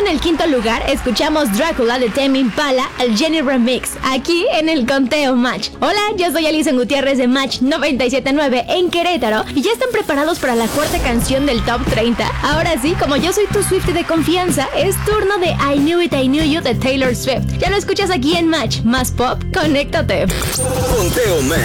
en el quinto lugar, escuchamos Drácula de Tame Impala, el Jenny Remix, aquí en el Conteo Match. Hola, yo soy Alison Gutiérrez de Match 97.9 en Querétaro y ya están preparados para la cuarta canción del Top 30. Ahora sí, como yo soy tu Swiftie de confianza, es turno de I Knew It, I Knew You de Taylor Swift. Ya lo escuchas aquí en Match, más pop, conéctate. Conteo Match.